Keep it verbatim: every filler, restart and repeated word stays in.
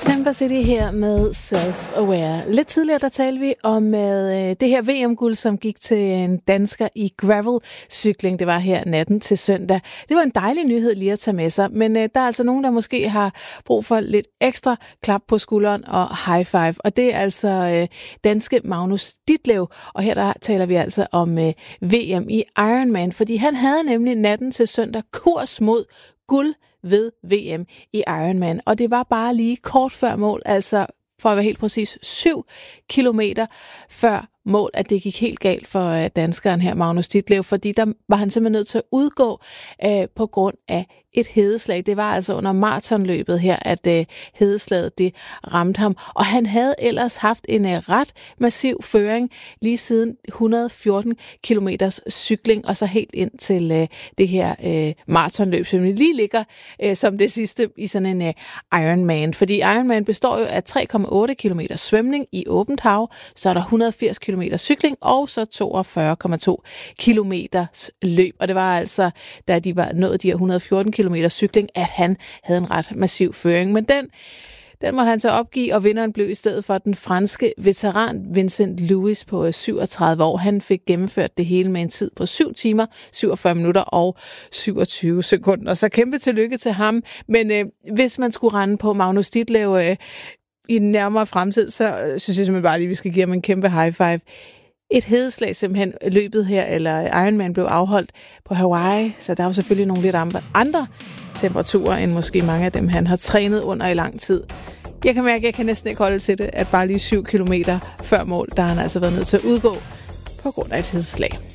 Timber City her med Self-Aware. Lidt tidligere, der talte vi om øh, det her V M-guld, som gik til en dansker i gravel-cykling. Det var her natten til søndag. Det var en dejlig nyhed lige at tage med sig, men øh, der er altså nogen, der måske har brug for lidt ekstra klap på skulderen og high five. Og det er altså øh, danske Magnus Ditlev, og her der taler vi altså om øh, V M i Ironman, fordi han havde nemlig natten til søndag kurs mod guld ved V M i Ironman. Og det var bare lige kort før mål, altså for at være helt præcis syv kilometer før mål, at det gik helt galt for øh, danskeren her, Magnus Ditlev, fordi der var han simpelthen nødt til at udgå øh, på grund af et hedeslag. Det var altså under maratonløbet her, at øh, hedeslaget det ramte ham. Og han havde ellers haft en øh, ret massiv føring lige siden et hundrede og fjorten kilometers cykling, og så helt ind til øh, det her øh, maratonløb, som lige ligger øh, som det sidste i sådan en øh, Ironman. Fordi Ironman består jo af tre komma otte kilometer svømning i åbent hav, så er der et hundrede og firs kilometer cykling, og så toogfyrre komma to kilometers løb. Og det var altså, da de var nået de her et hundrede og fjorten kilometer cykling, at han havde en ret massiv føring. Men den, den måtte han så opgive, og vinderen blev i stedet for den franske veteran Vincent Louis på syvogtredive år. Han fik gennemført det hele med en tid på syv timer, syvogfyrre minutter og syvogtyve sekunder. Så kæmpe tillykke til ham. Men øh, hvis man skulle rende på Magnus Ditlev øh, i den nærmere fremtid, så øh, synes jeg simpelthen bare lige, at vi skal give ham en kæmpe high five. Et hedeslag simpelthen løbet her, eller Ironman blev afholdt på Hawaii, så der er jo selvfølgelig nogle lidt andre temperaturer, end måske mange af dem, han har trænet under i lang tid. Jeg kan mærke, at jeg kan næsten ikke holde til det, at bare lige syv kilometer før mål, der har han altså været nødt til at udgå på grund af et hedeslag.